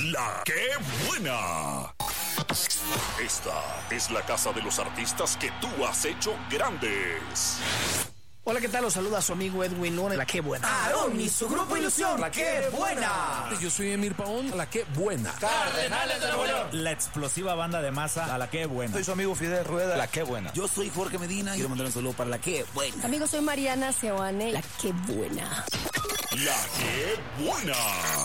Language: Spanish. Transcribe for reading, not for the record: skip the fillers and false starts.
La que buena. Esta es la casa de los artistas que tú has hecho grandes. Hola, ¿qué tal? Los saluda su amigo Edwin Luna, La que buena. Aarón y su grupo Ilusión, La que buena. Yo soy Emir Paón, La que buena. Cardenales de Nuevo León, la explosiva banda de masa, a La que buena. Soy su amigo Fidel Rueda, La que buena. Yo soy Jorge Medina y quiero mandar un saludo para La que buena. Amigo, soy Mariana Seoane, La que buena. La que buena.